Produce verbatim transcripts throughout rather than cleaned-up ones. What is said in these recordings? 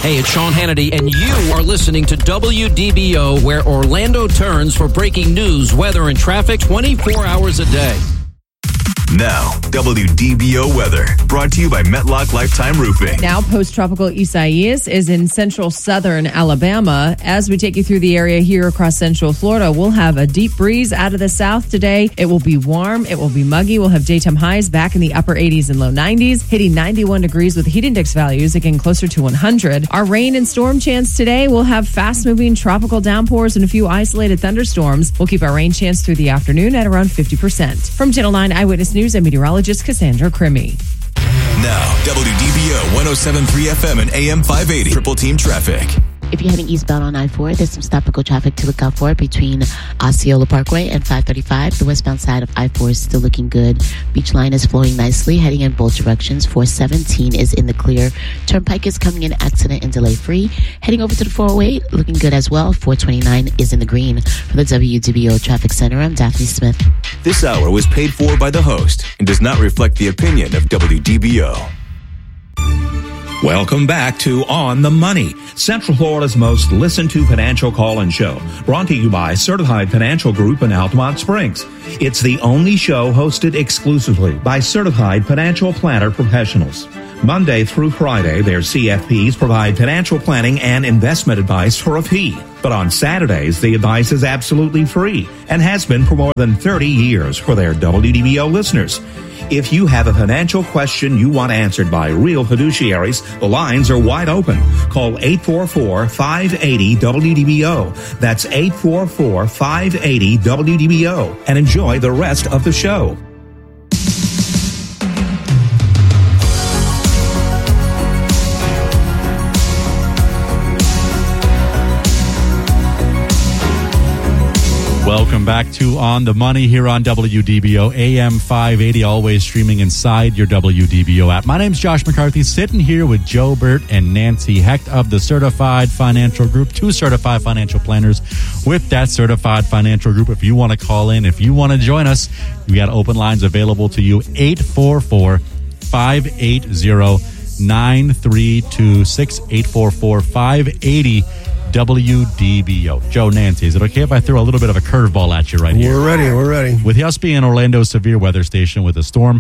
Hey, it's Sean Hannity, and you are listening to W D B O, where Orlando turns for breaking news, weather, and traffic twenty-four hours a day. Now, W D B O weather, brought to you by Metlock Lifetime Roofing. Now, post-tropical Isaias is in central southern Alabama. As we take you through the area here across central Florida, we'll have a deep breeze out of the south today. It will be warm. It will be muggy. We'll have daytime highs back in the upper eighties and low nineties, hitting ninety-one degrees with heat index values, again, closer to one hundred. Our rain and storm chance today, we'll have fast-moving tropical downpours and a few isolated thunderstorms. We'll keep our rain chance through the afternoon at around fifty percent. From Channel nine Eyewitness News, I'm meteorologist Cassandra Crimmy. Now, W D B O one oh seven point three F M and A M five eighty. Triple Team Traffic. If you're heading eastbound on I four, there's some stop-and-go traffic to look out for between Osceola Parkway and five thirty-five. The westbound side of I four is still looking good. Beach line is flowing nicely, heading in both directions. four seventeen is in the clear. Turnpike is coming in accident and delay-free. Heading over to the four oh eight, looking good as well. four twenty-nine is in the green. For the W D B O Traffic Center, I'm Daphne Smith. This hour was paid for by the host and does not reflect the opinion of W D B O. Welcome back to On the Money, Central Florida's most listened to financial call-in show, brought to you by Certified Financial Group in Altamont Springs. It's the only show hosted exclusively by Certified Financial Planner professionals. Monday through Friday, their C F Ps provide financial planning and investment advice for a fee. But on Saturdays, the advice is absolutely free and has been for more than thirty years for their W D B O listeners. If you have a financial question you want answered by real fiduciaries, the lines are wide open. Call eight four four, five eight zero, W D B O. That's eight four four, five eight zero, W D B O. And enjoy the rest of the show. Welcome back to On the Money here on W D B O A M five eighty, always streaming inside your W D B O app. My name's Josh McCarthy, sitting here with Joe Burt and Nancy Hecht of the Certified Financial Group, two certified financial planners with that Certified Financial Group. If you want to call in, if you want to join us, we got open lines available to you, eight four four, five eight zero, nine three two six, eight four four, five eight zero, W D B O. Joe, Nancy, is it okay if I throw a little bit of a curveball at you right here? We're ready, we're ready. With us being Orlando's severe weather station with a storm,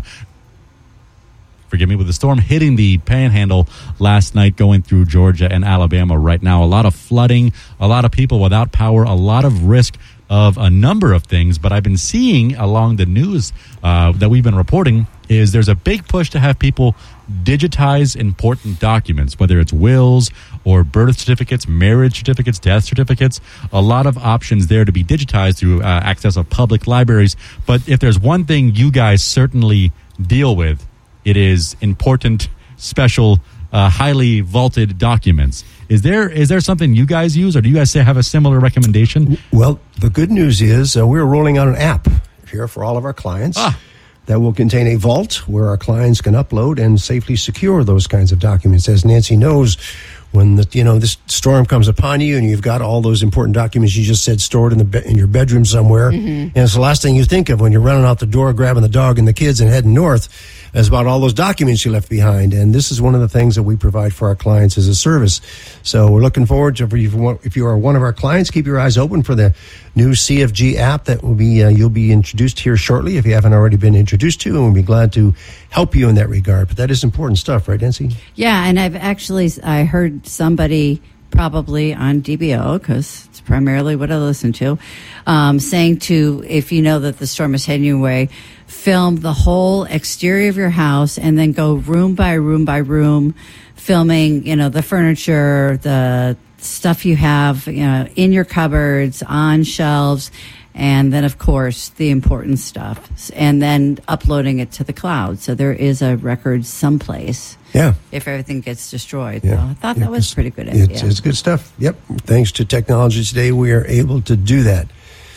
forgive me, with the storm hitting the panhandle last night, going through Georgia and Alabama right now, a lot of flooding, a lot of people without power, a lot of risk of a number of things. But I've been seeing along the news uh, that we've been reporting is there's a big push to have people digitize important documents, whether it's wills or birth certificates, marriage certificates, death certificates. A lot of options there to be digitized through uh, access of public libraries. But if there's one thing you guys certainly deal with, it is important, special, uh, highly vaulted documents. Is there is there something you guys use, or do you guys say have a similar recommendation? Well, the good news is uh, we're rolling out an app here for all of our clients. Ah. That will contain a vault where our clients can upload and safely secure those kinds of documents. As Nancy knows, when the, you know, this storm comes upon you and you've got all those important documents you just said stored in the be- in your bedroom somewhere, mm-hmm. and it's the last thing you think of when you're running out the door, grabbing the dog and the kids and heading north, is about all those documents you left behind. And this is one of the things that we provide for our clients as a service. So we're looking forward to, if you are one of our clients, keep your eyes open for the new C F G app that will be uh, you'll be introduced here shortly if you haven't already been introduced to, and we'll be glad to help you in that regard. But that is important stuff, right, Nancy? Yeah, and I've actually I heard somebody probably on D B O, because it's primarily what I listen to, um, saying to, if you know that the storm is heading your way, film the whole exterior of your house and then go room by room by room, filming, you know, the furniture, the stuff you have, you know, in your cupboards, on shelves, and then, of course, the important stuff, and then uploading it to the cloud. So there is a record someplace. Yeah. If everything gets destroyed. Yeah. So I thought yeah, that was a pretty good idea. It's, it's good stuff. Yep. Thanks to technology today, we are able to do that.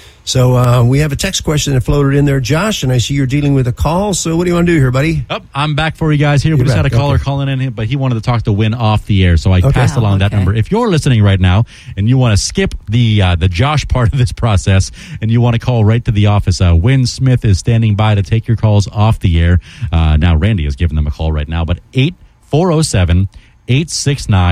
So uh, we have a text question that floated in there, Josh, and I see you're dealing with a call. So what do you want to do here, buddy? Oh, I'm back for you guys here. You're we just back. had a caller okay. calling in, but he wanted to talk to Win off the air, so I okay. passed along oh, okay. that number. If you're listening right now and you want to skip the uh, the Josh part of this process and you want to call right to the office, uh, Win Smith is standing by to take your calls off the air. Uh, now, Randy is giving them a call right now, but eight four oh seven, eight six nine,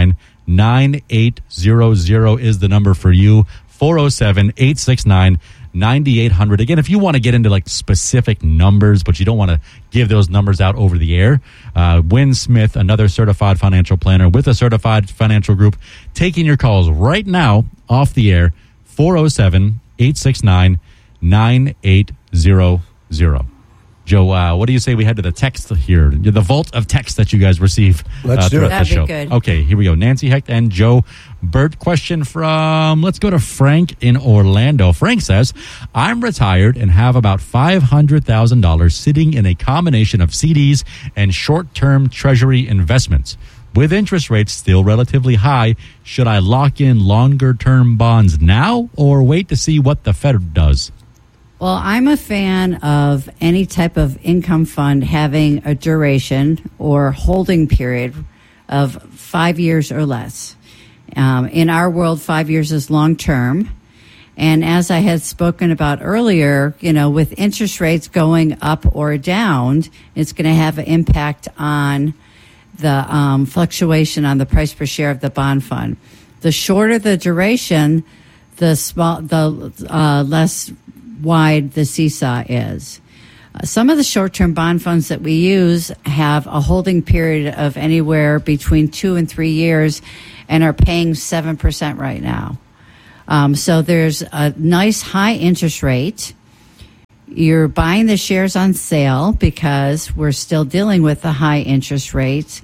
nine eight hundred is the number for you. four oh seven, eight six nine, nine eight hundred. Again, if you want to get into like specific numbers, but you don't want to give those numbers out over the air, uh, Wynn Smith, another certified financial planner with a certified financial group, taking your calls right now off the air. four oh seven, eight six nine, nine eight hundred. Joe, uh, what do you say we head to the text here, the vault of text that you guys receive Let's uh, do it. throughout the That'd be show? good. Okay, here we go. Nancy Hecht and Joe Burt. Question from, let's go to Frank in Orlando. Frank says, I'm retired and have about five hundred thousand dollars sitting in a combination of C Ds and short-term treasury investments. With interest rates still relatively high, should I lock in longer-term bonds now or wait to see what the Fed does? Well, I'm a fan of any type of income fund having a duration or holding period of five years or less. Um, in our world, five years is long term. And as I had spoken about earlier, you know, with interest rates going up or down, it's going to have an impact on the um, fluctuation on the price per share of the bond fund. The shorter the duration, the small, the uh, less wide the seesaw is. Uh, some of the short-term bond funds that we use have a holding period of anywhere between two and three years and are paying seven percent right now. Um, so there's a nice high interest rate. You're buying the shares on sale because we're still dealing with the high interest rates.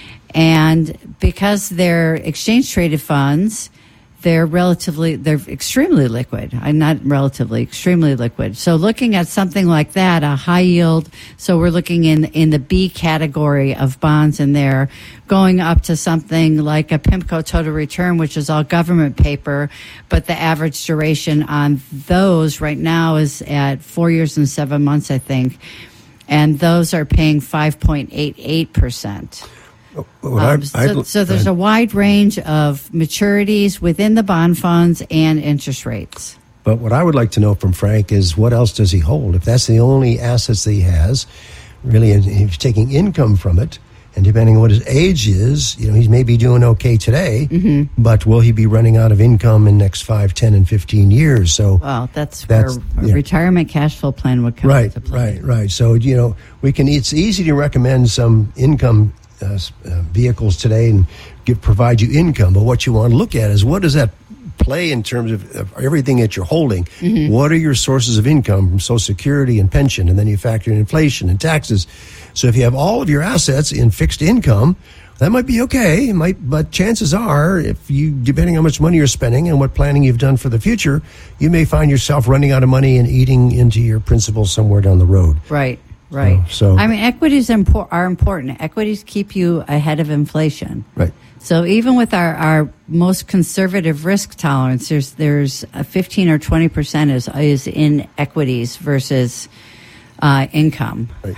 And because they're exchange-traded funds, they're relatively, they're extremely liquid. I'm not relatively, extremely liquid. So looking at something like that, a high yield, so we're looking in, in the B category of bonds in there, going up to something like a PIMCO total return, which is all government paper, but the average duration on those right now is at four years and seven months, I think. And those are paying five point eight eight percent. What Um, I'd- so, I'd- so there's a wide range of maturities within the bond funds and interest rates. But what I would like to know from Frank is what else does he hold? If that's the only assets that he has, really, and he's taking income from it, and depending on what his age is, you know, he's maybe doing okay today, Mm-hmm. but will he be running out of income in the next five, ten, and fifteen years? So, Well, that's, That's- where a yeah. retirement cash flow plan would come right, into play. right, right. So, you know, we can. It's easy to recommend some income uh, s- uh, vehicles today and give, provide you income, but what you want to look at is what does that play in terms of, of everything that you're holding. Mm-hmm. What are your sources of income from Social Security and pension, and then you factor in inflation and taxes. So if you have all of your assets in fixed income, that might be okay. It might, but chances are, if you, depending on how much money you're spending and what planning you've done for the future, you may find yourself running out of money and eating into your principal somewhere down the road. Right, right. So- so- I mean, equities impor- are important. Equities keep you ahead of inflation. Right. So even with our, our most conservative risk tolerance, there's there's a fifteen or twenty percent is is in equities versus uh, income. Right.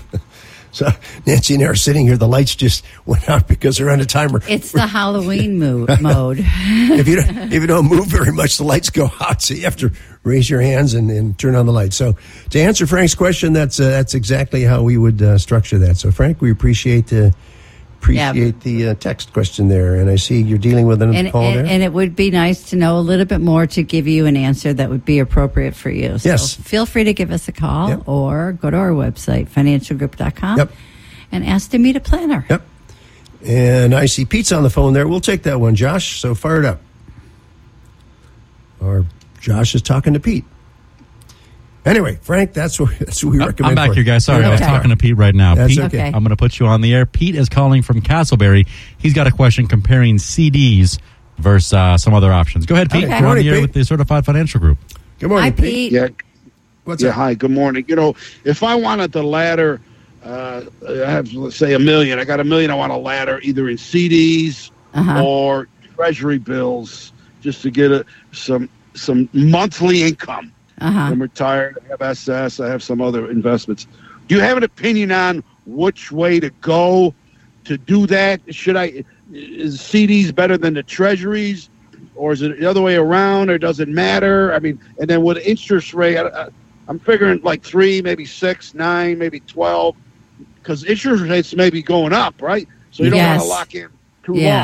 So Nancy and I are sitting here. The lights just went out because they're on a timer. It's the Halloween mo- mode. if you don't, if you don't move very much, the lights go out. So you have to raise your hands and, and turn on the lights. So to answer Frank's question, that's uh, that's exactly how we would uh, structure that. So Frank, we appreciate uh, appreciate Yeah. the uh, text question there, and I see you're dealing with another And, call and, there. and it would be nice to know a little bit more to give you an answer that would be appropriate for you. So Yes. feel free to give us a call Yep. or go to our website, financial group dot com, Yep. and ask to meet a planner. Yep. And I see Pete's on the phone there. We'll take that one, Josh. So fire it up. Or Josh is talking to Pete. Anyway, Frank, that's what, that's what we recommend. I'm back for here, guys. Sorry, I was Okay. talking to Pete right now. That's Pete, okay. Okay. I'm going to put you on the air. Pete is calling from Castleberry. He's got a question comparing C Ds versus uh, some other options. Go ahead, Pete. Okay. You're Good on morning, the air Pete. with the Certified Financial Group. Good morning, Hi, Pete. Pete. Yeah. What's yeah. up? Hi. Good morning. You know, if I wanted the ladder, uh, I have let's say a million. I got a million. I want a ladder either in C Ds Uh-huh. or Treasury bills, just to get a, some some monthly income. Uh-huh. I'm retired. I have S S. I have some other investments. Do you have an opinion on which way to go to do that? Should I is C Ds better than the Treasuries, or is it the other way around, or does it matter? I mean, and then with interest rate, I, I, I'm figuring like three, maybe six, nine, maybe twelve, because interest rates may be going up, right? So you don't want Yes. to lock in too Yeah. long.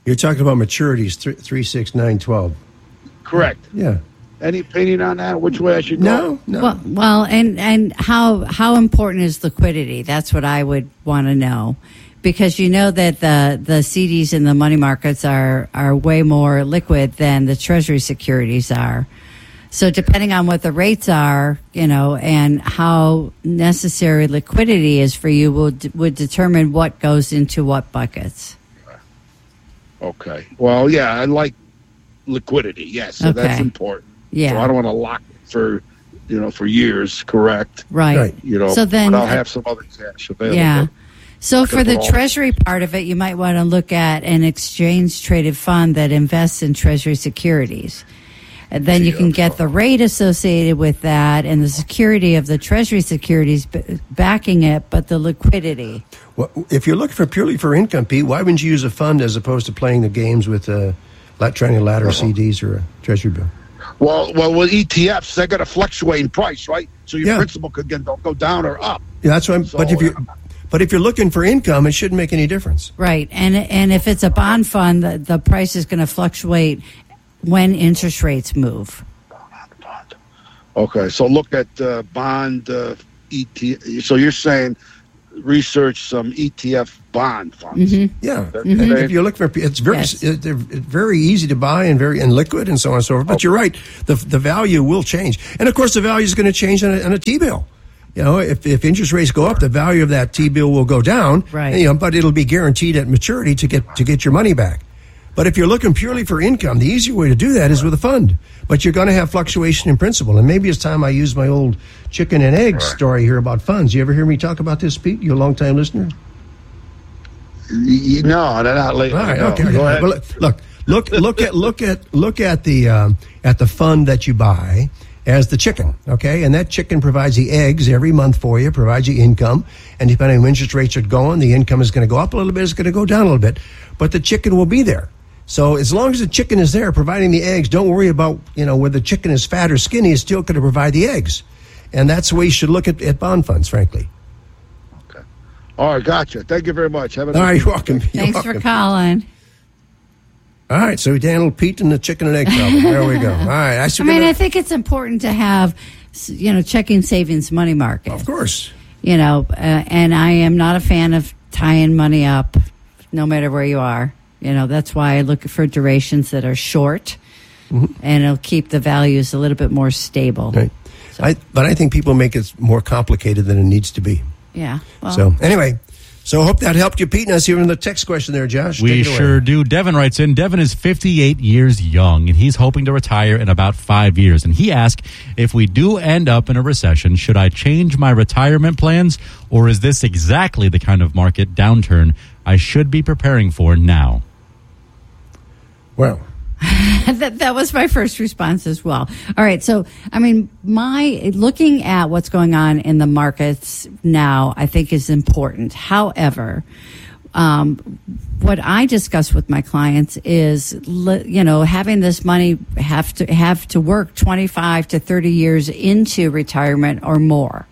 You're talking about maturities, th- three, six, nine, twelve. Correct. Yeah. Any opinion on that? Which way I should go? No, no. Well, well, and and how how important is liquidity? That's what I would want to know, because you know that the the C Ds in the money markets are are way more liquid than the Treasury securities are. So depending on what the rates are, you know, and how necessary liquidity is for you, will would determine what goes into what buckets. Okay. Well, yeah, I like liquidity. Yes, so Okay. that's important. Yeah. So I don't want to lock it for, you know, for years. Correct. Right. Right. You know, So then- but I'll have some other cash available. Yeah. So for the Overall. Treasury part of it, you might want to look at an exchange-traded fund that invests in Treasury securities. And then you can get the rate associated with that and the security of the Treasury securities b- backing it, but the liquidity. Well, if you're looking for purely for income, Pete, why wouldn't you use a fund as opposed to playing the games with uh, la- trying to ladder C Ds or a Treasury bill? Well, well, with E T Fs, they're going to fluctuate in price, right? So your Yeah. principal could get, go down or up. Yeah, that's what I'm. So, but if you, uh, but if you're looking for income, it shouldn't make any difference. Right. And and if it's a bond fund, the, the price is going to fluctuate when interest rates move. Okay, so look at uh, bond uh, E T. So you're saying research some E T F bond funds. Yeah, That's and okay. if you look for, it's very, Yes. it- they're very easy to buy and very and liquid and so on and so forth. But you're right, the the value will change, and of course the value is going to change on a, on a T bill. You know, if if interest rates go up, the value of that T bill will go down. Right. And, you know, but it'll be guaranteed at maturity to get to get your money back. But if you're looking purely for income, the easier way to do that is with a fund. But you're going to have fluctuation in principal. And maybe it's time I use my old chicken and egg story here about funds. You ever hear me talk about this, Pete? You a long-time listener? Y- No, they're not late. All right, No, okay. Go ahead. Well, look, look, look at look at look at the um, at the fund that you buy as the chicken, okay? And that chicken provides the eggs every month for you, provides you income, and depending on when interest rates are going, the income is going to go up a little bit, it's going to go down a little bit, but the chicken will be there. So as long as the chicken is there providing the eggs, don't worry about, you know, whether the chicken is fat or skinny, it's still going to provide the eggs. And that's the way you should look at, at bond funds, frankly. All right, gotcha. Thank you very much. Have a All right, you're welcome. You're Thanks welcome. for calling. All right, so we handled Pete and the chicken and egg problem. There we go. All right. I, I mean, I think it's important to have, you know, checking savings money market. Of course. You know, uh, and I am not a fan of tying money up, no matter where you are. You know, that's why I look for durations that are short, Mm-hmm. and it'll keep the values a little bit more stable. Right. I, but I think people make it more complicated than it needs to be. Yeah. Well, So anyway, so I hope that helped you, Pete. Now, see you in the text question there, Josh. We Take it away. sure do. Devin writes in, Devin is fifty-eight years young, and he's hoping to retire in about five years. And he asked, if we do end up in a recession, should I change my retirement plans, or is this exactly the kind of market downturn I should be preparing for now? Well, that, that was my first response as well. All right. So, I mean, my looking at what's going on in the markets now, I think is important. However, um, what I discuss with my clients is, you know, having this money have to have to work twenty-five to thirty years into retirement or more.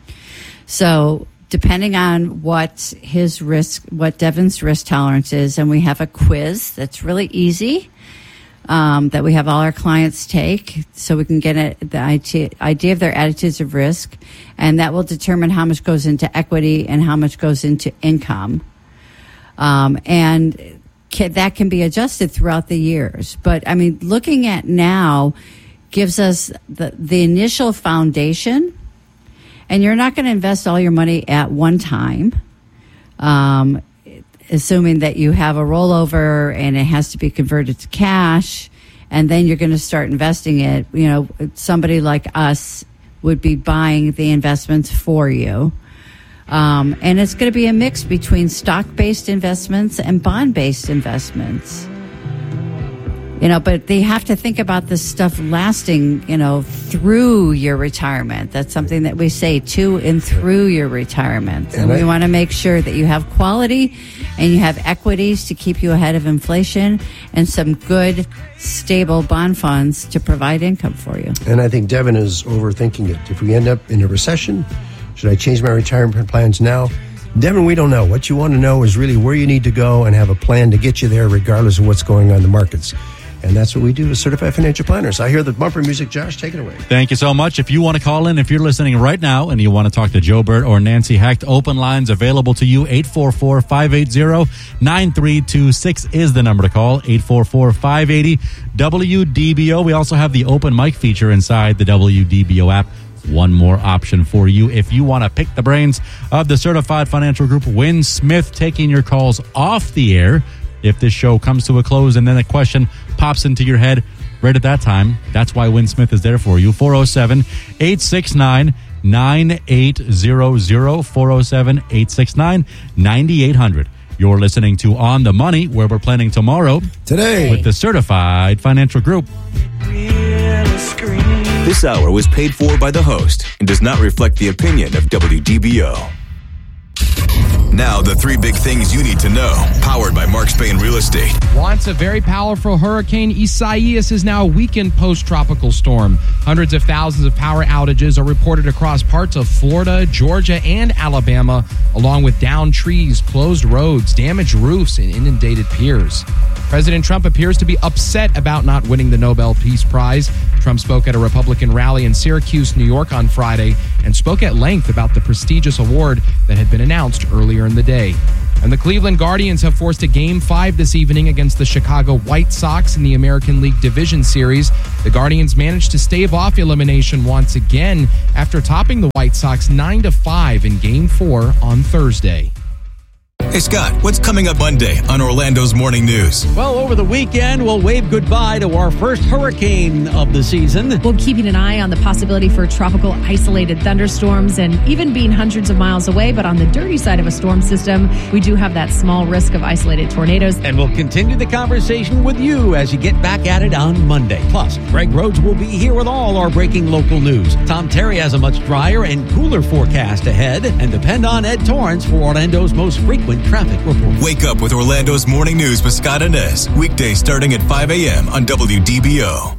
So, depending on what his risk, what Devin's risk tolerance is, and we have a quiz that's really easy. Um, that we have all our clients take, so we can get a, the idea of their attitudes of risk, and that will determine how much goes into equity and how much goes into income. Um, and can, that can be adjusted throughout the years. But I mean, looking at now gives us the, the initial foundation, and you're not going to invest all your money at one time. Um, assuming that you have a rollover and it has to be converted to cash, and then you're going to start investing it. You know, somebody like us would be buying the investments for you. Um, and it's going to be a mix between stock-based investments and bond-based investments. You know, but they have to think about this stuff lasting, you know, through your retirement. That's something that we say, to and through your retirement. And, and we I, want to make sure that you have quality and you have equities to keep you ahead of inflation and some good, stable bond funds to provide income for you. And I think Devin is overthinking it. If we end up in a recession, should I change my retirement plans now? Devin, we don't know. What you want to know is really where you need to go and have a plan to get you there regardless of what's going on in the markets. And that's what we do as certified financial planners. I hear the bumper music. Josh, take it away. Thank you so much. If you want to call in, if you're listening right now and you want to talk to Joe Burt or Nancy Hecht, open lines available to you. eight four four, five eight zero, nine three two six is the number to call. eight four four, five eight zero, W D B O. We also have the open mic feature inside the W D B O app. One more option for you if you want to pick the brains of the Certified Financial Group. Win Smith taking your calls off the air if this show comes to a close and then a question pops into your head right at that time. That's why Win Smith is there for you. four oh seven, eight six nine, nine eight zero zero. four oh seven, eight six nine, nine eight hundred. You're listening to On the Money, where we're planning tomorrow. Today. With the Certified Financial Group. This hour was paid for by the host and does not reflect the opinion of W D B O. Now, the three big things you need to know, powered by Mark Spain Real Estate. Once a very powerful hurricane, Isaias is now a weakened post-tropical storm. Hundreds of thousands of power outages are reported across parts of Florida, Georgia, and Alabama, along with downed trees, closed roads, damaged roofs, and inundated piers. President Trump appears to be upset about not winning the Nobel Peace Prize. Trump spoke at a Republican rally in Syracuse, New York on Friday and spoke at length about the prestigious award that had been announced earlier in the day. And the Cleveland Guardians have forced a Game five this evening against the Chicago White Sox in the American League Division Series. The Guardians managed to stave off elimination once again after topping the White Sox nine to five in Game four on Thursday. Hey, Scott, what's coming up Monday on Orlando's Morning News? Well, over the weekend, we'll wave goodbye to our first hurricane of the season. We're keeping an eye on the possibility for tropical isolated thunderstorms and even being hundreds of miles away. But on the dirty side of a storm system, we do have that small risk of isolated tornadoes. And we'll continue the conversation with you as you get back at it on Monday. Plus, Greg Rhodes will be here with all our breaking local news. Tom Terry has a much drier and cooler forecast ahead. And depend on Ed Torrance for Orlando's most frequent traffic report. Wake up with Orlando's Morning News with Scott Inez. Weekdays starting at five a.m. on W D B O.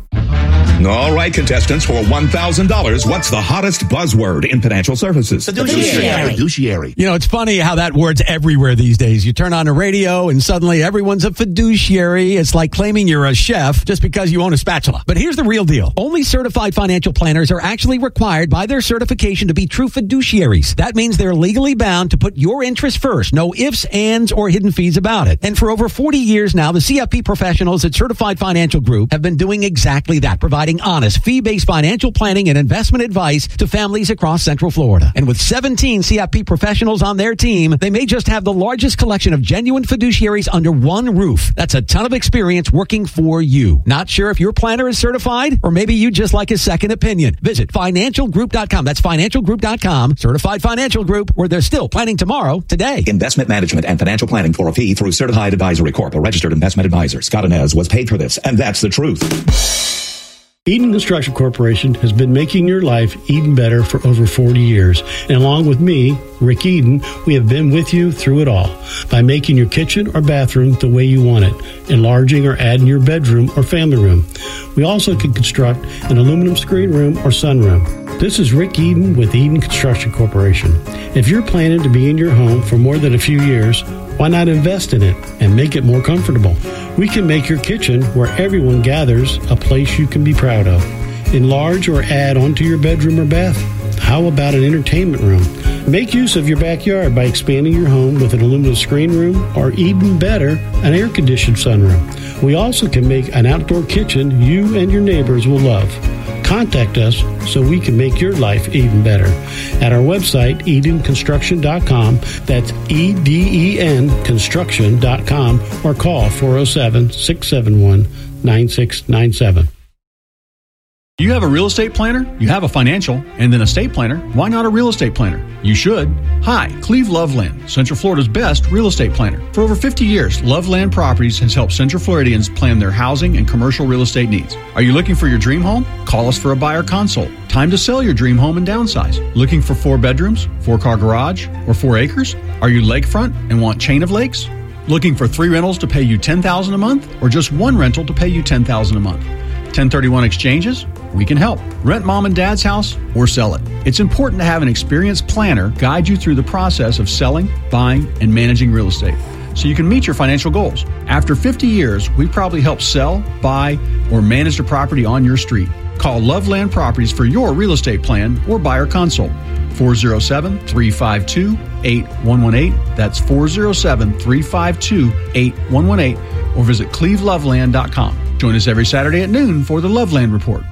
All right, contestants, for one thousand dollars, what's the hottest buzzword in financial services? Fiduciary. Fiduciary. You know, it's funny how that word's everywhere these days. You turn on the radio and suddenly everyone's a fiduciary. It's like claiming you're a chef just because you own a spatula. But here's the real deal. Only certified financial planners are actually required by their certification to be true fiduciaries. That means they're legally bound to put your interests first. No ifs, ands, or hidden fees about it. And for over forty years now, the C F P professionals at Certified Financial Group have been doing exactly that, providing honest, fee-based financial planning and investment advice to families across Central Florida. And with seventeen C F P professionals on their team, they may just have the largest collection of genuine fiduciaries under one roof. That's a ton of experience working for you. Not sure if your planner is certified? Or maybe you just like a second opinion. Visit financial group dot com. That's financial group dot com. Certified Financial Group, where they're still planning tomorrow, today. Investment management and financial planning for a fee through Certified Advisory Corp, a registered investment advisor. Scott Inez was paid for this, and that's the truth. Eden Construction Corporation has been making your life even better for over forty years. And along with me, Rick Eden, we have been with you through it all by making your kitchen or bathroom the way you want it, enlarging or adding your bedroom or family room. We also can construct an aluminum screen room or sunroom. This is Rick Eden with Eden Construction Corporation. If you're planning to be in your home for more than a few years, why not invest in it and make it more comfortable? We can make your kitchen, where everyone gathers, a place you can be proud of. Enlarge or add onto your bedroom or bath. How about an entertainment room? Make use of your backyard by expanding your home with an aluminum screen room, or even better, an air-conditioned sunroom. We also can make an outdoor kitchen you and your neighbors will love. Contact us so we can make your life even better at our website, eden construction dot com. That's E D E N construction dot com, or call four oh seven, six seven one, nine six nine seven. You have a real estate planner, you have a financial, and then a estate planner. Why not a real estate planner? You should. Hi, Cleve Loveland, Central Florida's best real estate planner. For over fifty years, Loveland Properties has helped Central Floridians plan their housing and commercial real estate needs. Are you looking for your dream home? Call us for a buyer consult. Time to sell your dream home and downsize. Looking for four bedrooms, four-car garage, or four acres? Are you lakefront and want chain of lakes? Looking for three rentals to pay you ten thousand dollars a month, or just one rental to pay you ten thousand dollars a month? ten thirty-one exchanges? we can help. Rent mom and dad's house or sell it. It's important to have an experienced planner guide you through the process of selling, buying, and managing real estate so you can meet your financial goals. After fifty years, we probably help sell, buy, or manage the property on your street. Call Loveland Properties for your real estate plan or buyer consult. four oh seven, three five two, eight one one eight. That's four oh seven, three five two, eight one one eight. Or visit cleve loveland dot com. Join us every Saturday at noon for the Loveland Report.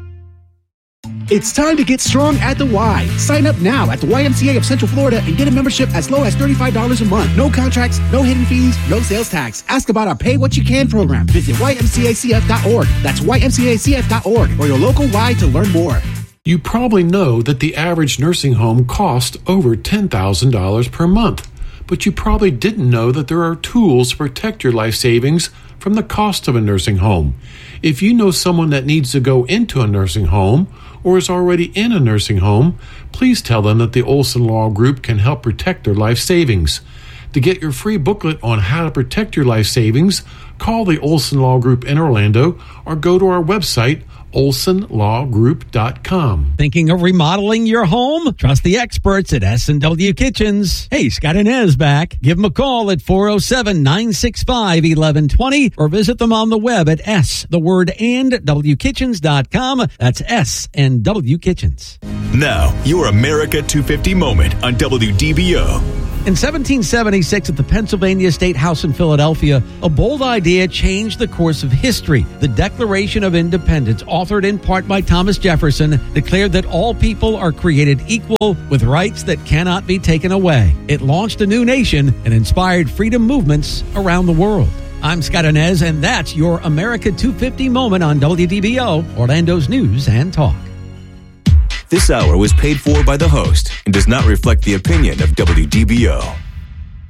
It's time to get strong at the Y. Sign up now at the Y M C A of Central Florida and get a membership as low as thirty-five dollars a month. No contracts, no hidden fees, no sales tax. Ask about our Pay What You Can program. Visit Y M C A C F dot org. That's Y M C A C F dot org or your local Y to learn more. You probably know that the average nursing home costs over ten thousand dollars per month, but you probably didn't know that there are tools to protect your life savings from the cost of a nursing home. If you know someone that needs to go into a nursing home or is already in a nursing home, please tell them that the Olson Law Group can help protect their life savings. To get your free booklet on how to protect your life savings, call the Olson Law Group in Orlando or go to our website, olson law group dot com. Thinking of remodeling your home? Trust the experts at S and W Kitchens. Hey, Scott and Ez back. Give them a call at four oh seven, nine six five, eleven twenty or visit them on the web at S, the word and, W kitchens dot com. That's S and W Kitchens. Now, your America two fifty moment on W D B O. In seventeen seventy-six, at the Pennsylvania State House in Philadelphia, a bold idea changed the course of history. The Declaration of Independence, authored in part by Thomas Jefferson, declared that all people are created equal with rights that cannot be taken away. It launched a new nation and inspired freedom movements around the world. I'm Scott Inez, and that's your America two fifty moment on W D B O, Orlando's News and Talk. This hour was paid for by the host and does not reflect the opinion of W D B O.